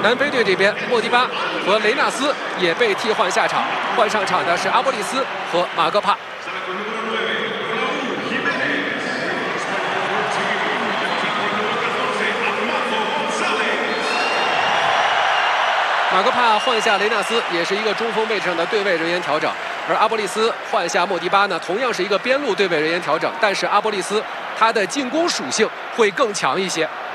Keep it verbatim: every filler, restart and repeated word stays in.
南非队这边，莫迪巴和雷纳斯也被替换下场，换上场的是阿波利斯和马戈帕。马戈帕换下雷纳斯，也是一个中锋位置上的对位人员调整，而阿波利斯换下莫迪巴呢，同样是一个边路对位人员调整，但是阿波利斯他的进攻属性会更强一些。